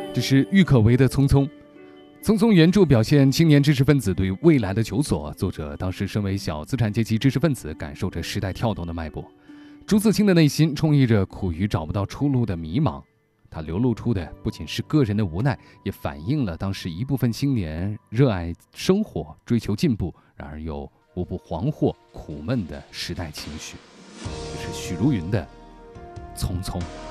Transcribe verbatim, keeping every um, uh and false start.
这是郁可唯的《匆匆》。《匆匆》原著表现青年知识分子对未来的求索，作者当时身为小资产阶级知识分子，感受着时代跳动的脉搏。朱自清的内心充溢着苦于找不到出路的迷茫，他流露出的不仅是个人的无奈，也反映了当时一部分青年热爱生活、追求进步，然而又无不惶惑、苦闷的时代情绪。这是许茹芸的《匆匆》。